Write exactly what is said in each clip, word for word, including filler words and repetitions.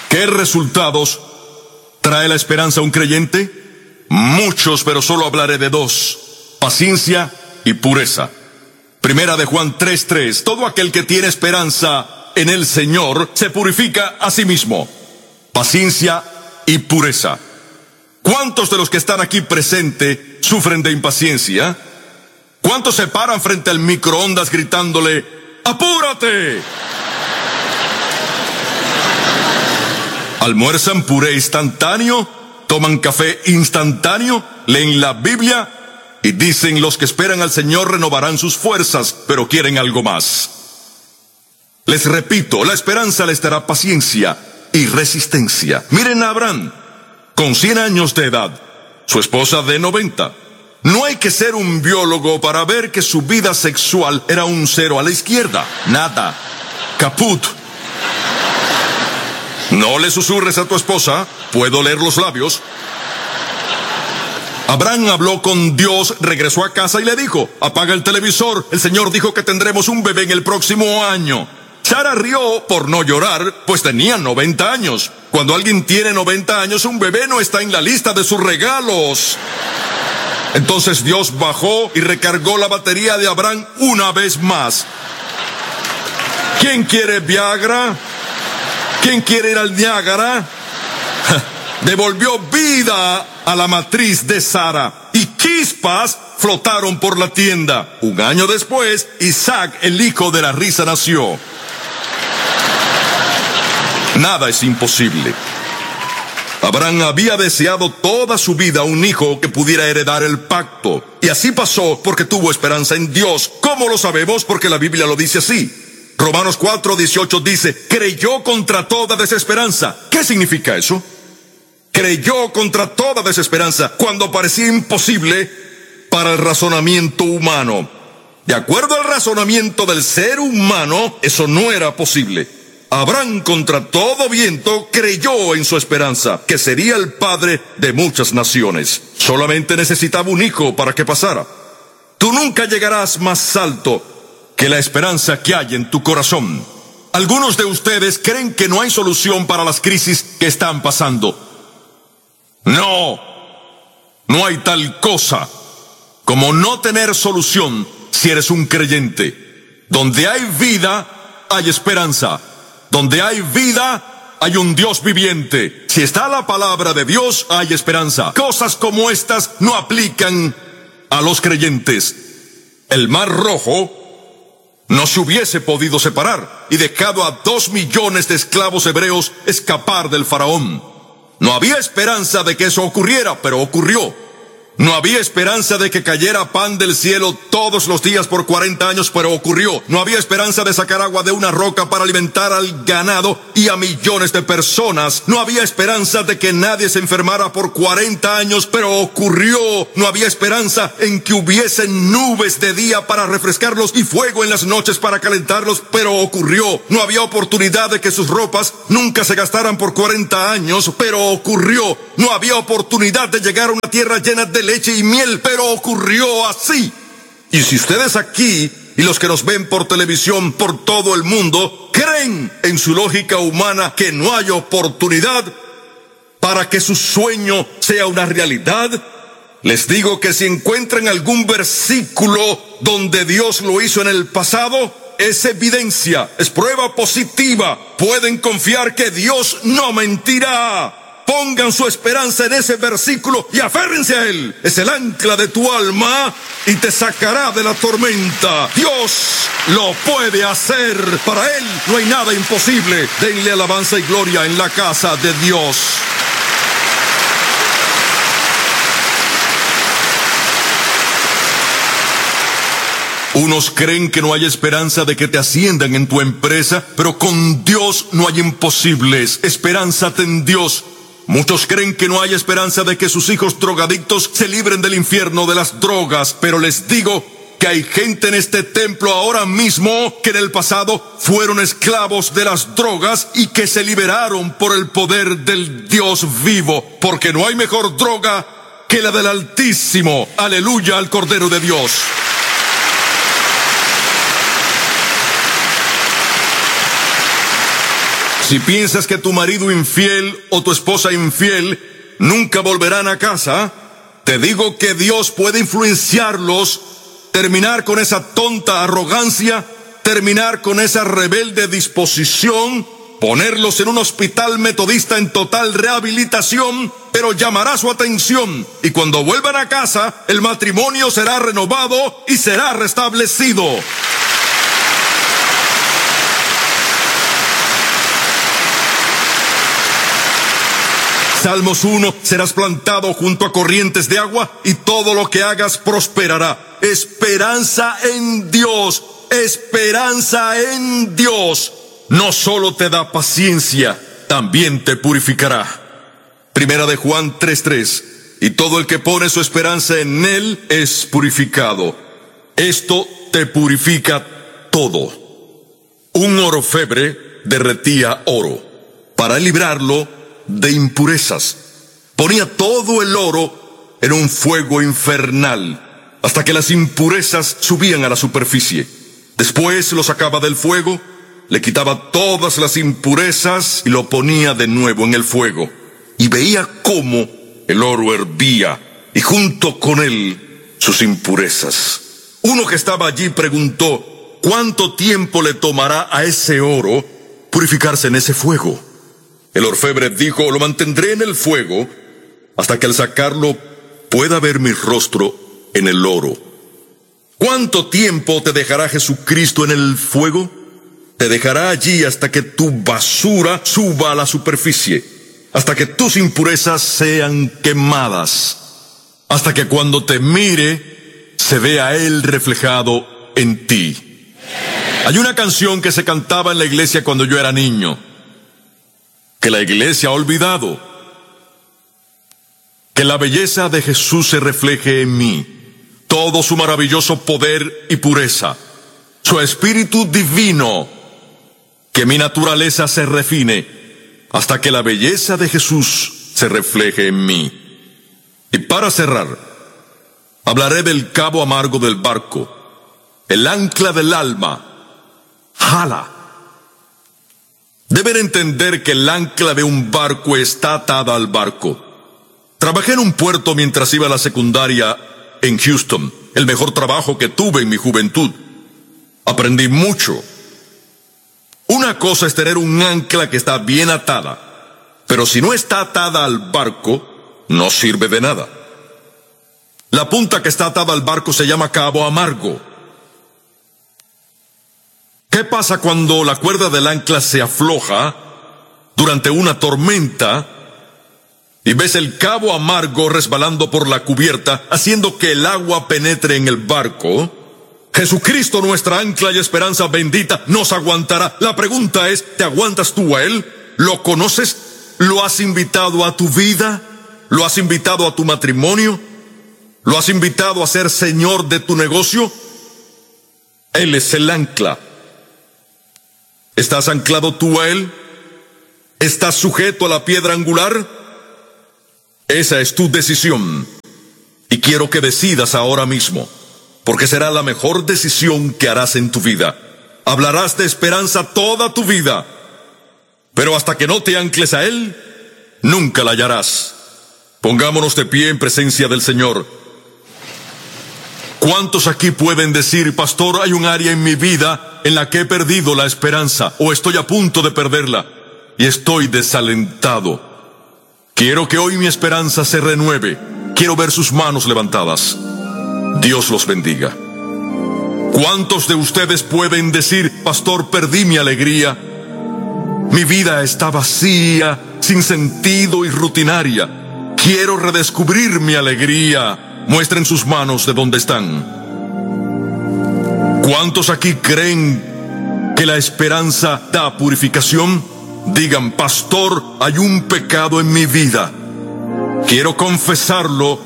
¿Qué resultados trae la esperanza a un creyente? Muchos, pero solo hablaré de dos: paciencia y pureza. Primera de Juan tres tres. Todo aquel que tiene esperanza en el Señor se purifica a sí mismo. Paciencia y pureza. ¿Cuántos de los que están aquí presentes sufren de impaciencia? ¿Cuántos se paran frente al microondas gritándole: ¡apúrate! ¿Almuerzan puré instantáneo? ¿Toman café instantáneo? ¿Leen la Biblia? Y dicen: los que esperan al Señor renovarán sus fuerzas, pero quieren algo más. Les repito, la esperanza les dará paciencia y resistencia. Miren a Abraham, con cien años de edad, su esposa de noventa. No hay que ser un biólogo para ver que su vida sexual era un cero a la izquierda. Nada. Caput. No le susurres a tu esposa, puedo leer los labios. Abraham habló con Dios, regresó a casa y le dijo: apaga el televisor, el Señor dijo que tendremos un bebé en el próximo año. Sara rió por no llorar, pues tenía noventa años. Cuando alguien tiene noventa años, un bebé no está en la lista de sus regalos. Entonces Dios bajó y recargó la batería de Abraham una vez más. ¿Quién quiere Viagra? ¿Quién quiere ir al Niágara? Devolvió vida a la matriz de Sara y chispas flotaron por la tienda. Un año después, Isaac, el hijo de la risa, nació. Nada es imposible. Abraham había deseado toda su vida un hijo que pudiera heredar el pacto. Y así pasó porque tuvo esperanza en Dios. ¿Cómo lo sabemos? Porque la Biblia lo dice así. Romanos cuatro dieciocho dice: creyó contra toda desesperanza. ¿Qué significa eso? Creyó contra toda desesperanza cuando parecía imposible para el razonamiento humano. De acuerdo al razonamiento del ser humano, eso no era posible. Abraham, contra todo viento, creyó en su esperanza, que sería el padre de muchas naciones. Solamente necesitaba un hijo para que pasara. Tú nunca llegarás más alto que la esperanza que hay en tu corazón. Algunos de ustedes creen que no hay solución para las crisis que están pasando. No, no hay tal cosa como no tener solución si eres un creyente. Donde hay vida, hay esperanza. Donde hay vida, hay un Dios viviente. Si está la palabra de Dios, hay esperanza. Cosas como estas no aplican a los creyentes. El Mar Rojo no se hubiese podido separar y dejado a dos millones de esclavos hebreos escapar del faraón. No había esperanza de que eso ocurriera, pero ocurrió. No había esperanza de que cayera pan del cielo todos los días por cuarenta años, pero ocurrió. No había esperanza de sacar agua de una roca para alimentar al ganado y a millones de personas. No había esperanza de que nadie se enfermara por cuarenta años, pero ocurrió. No había esperanza en que hubiesen nubes de día para refrescarlos y fuego en las noches para calentarlos, pero ocurrió. No había oportunidad de que sus ropas nunca se gastaran por cuarenta años, pero ocurrió. No había oportunidad de llegar a una tierra llena de leche y miel, pero ocurrió así. Y si ustedes aquí y los que nos ven por televisión por todo el mundo creen en su lógica humana que no hay oportunidad para que su sueño sea una realidad, les digo que si encuentran algún versículo donde Dios lo hizo en el pasado, es evidencia, es prueba positiva. Pueden confiar que Dios no mentirá. Pongan su esperanza en ese versículo y aférrense a él. Es el ancla de tu alma y te sacará de la tormenta. Dios lo puede hacer. Para él no hay nada imposible. Denle alabanza y gloria en la casa de Dios. Unos creen que no hay esperanza de que te asciendan en tu empresa, pero con Dios no hay imposibles. Esperánzate en Dios. Muchos creen que no hay esperanza de que sus hijos drogadictos se libren del infierno de las drogas, pero les digo que hay gente en este templo ahora mismo que en el pasado fueron esclavos de las drogas y que se liberaron por el poder del Dios vivo, porque no hay mejor droga que la del Altísimo. Aleluya al Cordero de Dios. Si piensas que tu marido infiel o tu esposa infiel nunca volverán a casa, te digo que Dios puede influenciarlos, terminar con esa tonta arrogancia, terminar con esa rebelde disposición, ponerlos en un hospital metodista en total rehabilitación, pero llamará su atención, y cuando vuelvan a casa, el matrimonio será renovado y será restablecido. Salmos uno, serás plantado junto a corrientes de agua y todo lo que hagas prosperará. Esperanza en Dios, esperanza en Dios. No solo te da paciencia, también te purificará. Primera de Juan tres tres, y todo el que pone su esperanza en Él es purificado. Esto te purifica todo. Un orfebre derretía oro para librarlo de impurezas. Ponía todo el oro en un fuego infernal hasta que las impurezas subían a la superficie. Después lo sacaba del fuego, le quitaba todas las impurezas y lo ponía de nuevo en el fuego. Y veía cómo el oro hervía y junto con él sus impurezas. Uno que estaba allí preguntó: ¿cuánto tiempo le tomará a ese oro purificarse en ese fuego? El orfebre dijo: lo mantendré en el fuego hasta que al sacarlo pueda ver mi rostro en el oro. ¿Cuánto tiempo te dejará Jesucristo en el fuego? Te dejará allí hasta que tu basura suba a la superficie, hasta que tus impurezas sean quemadas, hasta que cuando te mire se vea Él reflejado en ti. Hay una canción que se cantaba en la iglesia cuando yo era niño, que la iglesia ha olvidado: que la belleza de Jesús se refleje en mí, todo su maravilloso poder y pureza, su espíritu divino, que mi naturaleza se refine hasta que la belleza de Jesús se refleje en mí. Y para cerrar, hablaré del cabo amargo del barco, el ancla del alma, jala. Deben entender que el ancla de un barco está atada al barco. Trabajé en un puerto mientras iba a la secundaria en Houston, el mejor trabajo que tuve en mi juventud. Aprendí mucho. Una cosa es tener un ancla que está bien atada, pero si no está atada al barco, no sirve de nada. La punta que está atada al barco se llama cabo amargo. ¿Qué pasa cuando la cuerda del ancla se afloja durante una tormenta y ves el cabo amargo resbalando por la cubierta, haciendo que el agua penetre en el barco? Jesucristo, nuestra ancla y esperanza bendita, nos aguantará. La pregunta es: ¿te aguantas tú a Él? ¿Lo conoces? ¿Lo has invitado a tu vida? ¿Lo has invitado a tu matrimonio? ¿Lo has invitado a ser señor de tu negocio? Él es el ancla. ¿Estás anclado tú a Él? ¿Estás sujeto a la piedra angular? Esa es tu decisión. Y quiero que decidas ahora mismo, porque será la mejor decisión que harás en tu vida. Hablarás de esperanza toda tu vida, pero hasta que no te ancles a Él, nunca la hallarás. Pongámonos de pie en presencia del Señor. ¿Cuántos aquí pueden decir: pastor, hay un área en mi vida en la que he perdido la esperanza, o estoy a punto de perderla, y estoy desalentado? Quiero que hoy mi esperanza se renueve. Quiero ver sus manos levantadas. Dios los bendiga. ¿Cuántos de ustedes pueden decir: pastor, perdí mi alegría? Mi vida está vacía, sin sentido y rutinaria. Quiero redescubrir mi alegría. Muestren sus manos de dónde están. ¿Cuántos aquí creen que la esperanza da purificación? Digan: pastor, hay un pecado en mi vida. Quiero confesarlo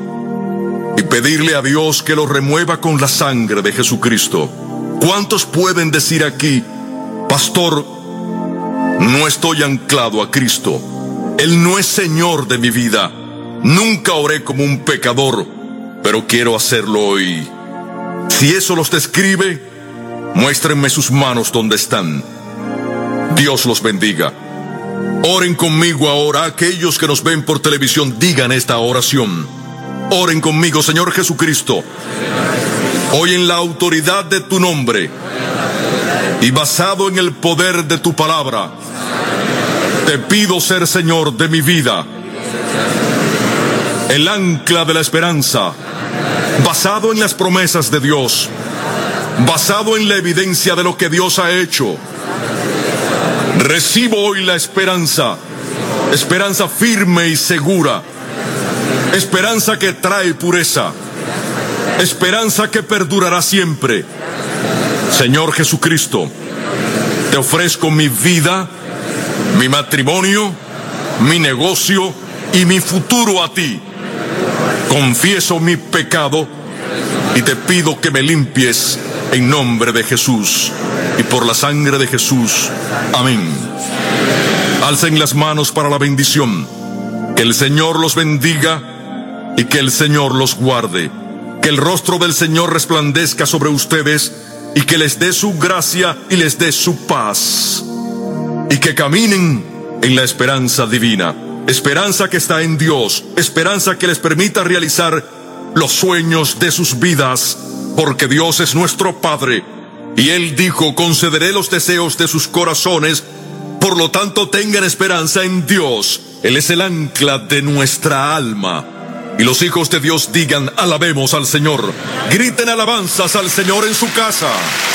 y pedirle a Dios que lo remueva con la sangre de Jesucristo. ¿Cuántos pueden decir aquí: pastor, no estoy anclado a Cristo? Él no es Señor de mi vida. Nunca oré como un pecador, pero quiero hacerlo hoy. Si eso los describe, muéstrenme sus manos donde están. Dios los bendiga. Oren conmigo ahora. Aquellos que nos ven por televisión, digan esta oración. Oren conmigo. Señor Jesucristo, hoy en la autoridad de tu nombre y basado en el poder de tu palabra, te pido ser Señor de mi vida, el ancla de la esperanza, basado en las promesas de Dios, basado en la evidencia de lo que Dios ha hecho. Recibo hoy la esperanza, esperanza firme y segura, esperanza que trae pureza, esperanza que perdurará siempre. Señor Jesucristo, te ofrezco mi vida, mi matrimonio, mi negocio y mi futuro a ti. Confieso mi pecado y te pido que me limpies en nombre de Jesús y por la sangre de Jesús. Amén. Alcen las manos para la bendición. Que el Señor los bendiga y que el Señor los guarde. Que el rostro del Señor resplandezca sobre ustedes y que les dé su gracia y les dé su paz. Y que caminen en la esperanza divina. Esperanza que está en Dios. Esperanza que les permita realizar los sueños de sus vidas. Porque Dios es nuestro Padre. Y Él dijo, concederé los deseos de sus corazones. Por lo tanto, tengan esperanza en Dios. Él es el ancla de nuestra alma. Y los hijos de Dios digan, alabemos al Señor. Griten alabanzas al Señor en su casa.